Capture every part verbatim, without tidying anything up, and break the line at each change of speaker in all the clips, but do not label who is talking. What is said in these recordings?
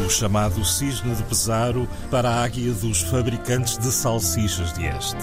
do chamado cisne de Pesaro para a águia dos fabricantes de salsichas de este.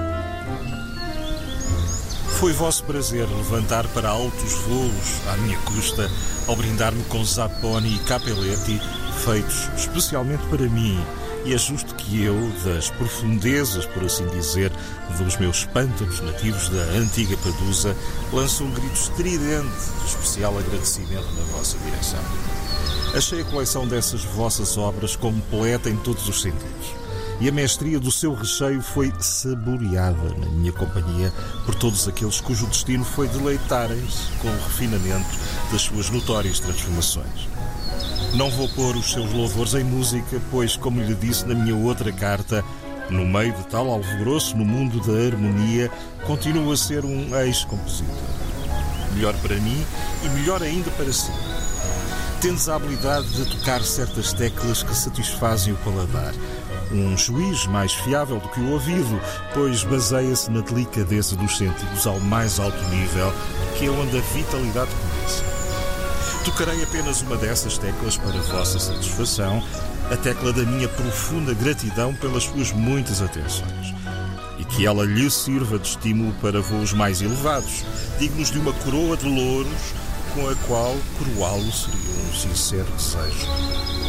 Foi vosso prazer levantar para altos voos à minha custa ao brindar-me com Zapponi e Capelletti, feitos especialmente para mim, e é justo que eu, das profundezas, por assim dizer, dos meus pântanos nativos da antiga Padusa, lance um grito estridente de especial agradecimento na vossa direção. Achei a coleção dessas vossas obras completa em todos os sentidos. E a mestria do seu recheio foi saboreada na minha companhia por todos aqueles cujo destino foi deleitarem-se com o refinamento das suas notórias transformações. Não vou pôr os seus louvores em música, pois, como lhe disse na minha outra carta, no meio de tal alvoroço no mundo da harmonia, continuo a ser um ex-compositor. Melhor para mim e melhor ainda para si. Tendes a habilidade de tocar certas teclas que satisfazem o paladar. Um juiz mais fiável do que o ouvido, pois baseia-se na delicadeza dos sentidos ao mais alto nível, que é onde a vitalidade começa. Tocarei apenas uma dessas teclas para vossa satisfação, a tecla da minha profunda gratidão pelas suas muitas atenções, e que ela lhe sirva de estímulo para voos mais elevados, dignos de uma coroa de louros, com a qual coroá-lo seria um sincero desejo.